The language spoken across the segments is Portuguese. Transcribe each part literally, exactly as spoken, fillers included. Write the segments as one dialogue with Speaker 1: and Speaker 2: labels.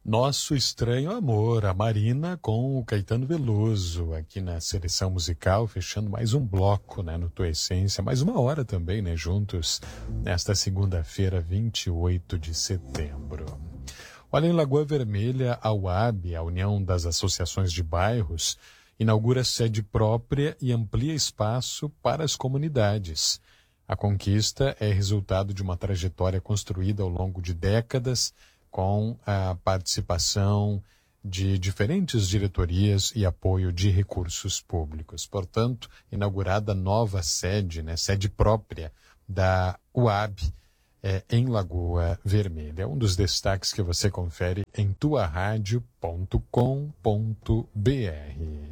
Speaker 1: Nosso Estranho Amor, a Marina com o Caetano Veloso, aqui na seleção musical, fechando mais um bloco, né, no Tua Essência, mais uma hora também, né, juntos, nesta segunda-feira, vinte e oito de setembro. Olha, em Lagoa Vermelha, a U A B, a União das Associações de Bairros, inaugura sede própria e amplia espaço para as comunidades. A conquista é resultado de uma trajetória construída ao longo de décadas, com a participação de diferentes diretorias e apoio de recursos públicos. Portanto, inaugurada nova sede, né, sede própria da U A B é, em Lagoa Vermelha. É um dos destaques que você confere em tua rádio ponto com ponto b r.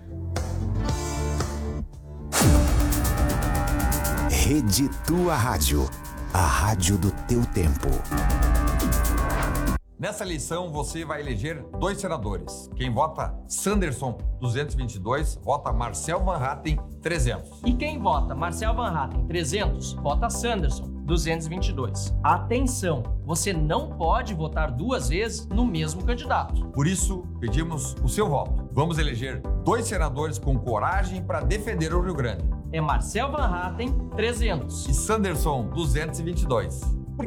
Speaker 2: Rede Tua Rádio, a rádio do teu tempo.
Speaker 3: Nessa eleição, você vai eleger dois senadores. Quem vota Sanderson, duzentos e vinte e dois, vota Marcel Van Hatten, trezentos.
Speaker 4: E quem vota Marcel Van Hatten, trezentos, vota Sanderson, duzentos e vinte e dois. Atenção, você não pode votar duas vezes no mesmo candidato.
Speaker 3: Por isso, pedimos o seu voto. Vamos eleger dois senadores com coragem para defender o Rio Grande.
Speaker 4: É Marcel Van Hatten, trezentos.
Speaker 3: E Sanderson, duzentos e vinte e dois.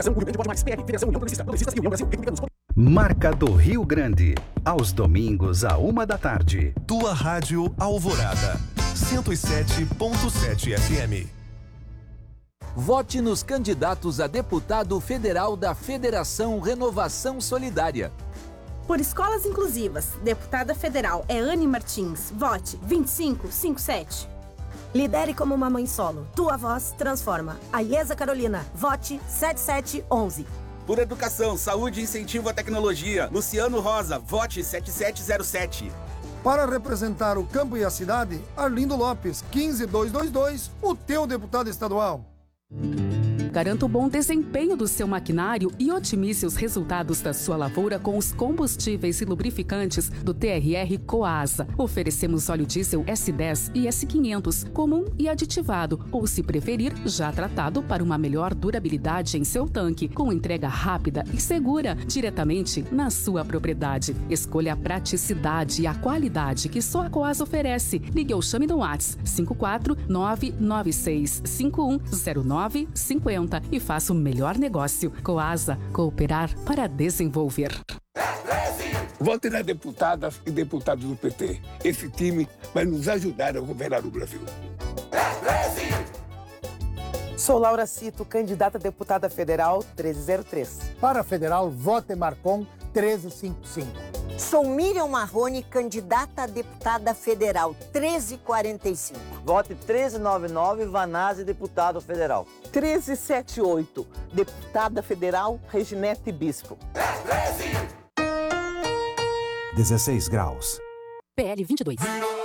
Speaker 2: Marca do Rio Grande, aos domingos à uma da tarde.
Speaker 5: Tua Rádio Alvorada, cento e sete ponto sete F M.
Speaker 6: Vote nos candidatos a deputado federal da Federação Renovação Solidária.
Speaker 7: Por escolas inclusivas, deputada federal é Anne Martins. Vote vinte e cinco cinquenta e sete.
Speaker 8: Lidere como uma mãe solo. Tua voz transforma. Aiesa Carolina. Vote setenta e sete onze.
Speaker 9: Por educação, saúde e incentivo à tecnologia, Luciano Rosa. Vote setenta e sete zero sete.
Speaker 10: Para representar o campo e a cidade, Arlindo Lopes, quinze mil duzentos e vinte e dois, o teu deputado estadual.
Speaker 11: Garanta o bom desempenho do seu maquinário e otimize os resultados da sua lavoura com os combustíveis e lubrificantes do T R R Coasa. Oferecemos óleo diesel S dez e S quinhentos, comum e aditivado, ou se preferir, já tratado para uma melhor durabilidade em seu tanque, com entrega rápida e segura, diretamente na sua propriedade. Escolha a praticidade e a qualidade que só a Coasa oferece. Ligue ou chame no WhatsApp cinco quatro nove nove seis cinco um zero nove cinco zero e faça o melhor negócio. Coasa, cooperar para desenvolver.
Speaker 12: Vote nas deputadas e deputados do P T. Esse time vai nos ajudar a governar o Brasil.
Speaker 13: Sou Laura Cito, candidata a deputada federal treze zero três.
Speaker 14: Para a federal, vote Marcon treze cinquenta e cinco.
Speaker 15: Sou Miriam Marrone, candidata a deputada federal treze quarenta e cinco.
Speaker 16: Vote treze noventa e nove, Vanazzi, deputado federal.
Speaker 13: treze setenta e oito, deputada federal Reginete Bispo.
Speaker 2: dezesseis graus.
Speaker 11: P L vinte e dois.